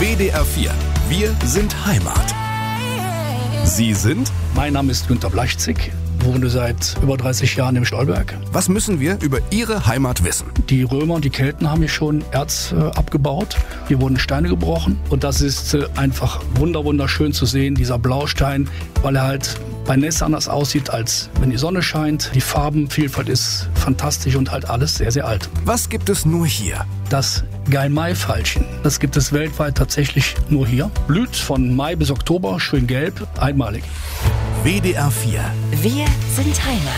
WDR 4. Wir sind Heimat. Sie sind? Mein Name ist Günter Blachzig, wohne seit über 30 Jahren im Stolberg. Was müssen wir über Ihre Heimat wissen? Die Römer und die Kelten haben hier schon Erz abgebaut. Hier wurden Steine gebrochen und das ist einfach wunderschön zu sehen, dieser Blaustein, weil er halt bei Nässe anders aussieht, als wenn die Sonne scheint. Die Farbenvielfalt ist fantastisch und halt alles sehr, sehr alt. Was gibt es nur hier? Das Geil-Mai-Veilchen, das gibt es weltweit tatsächlich nur hier. Blüht von Mai bis Oktober, schön gelb, einmalig. WDR 4. Wir sind Heimat.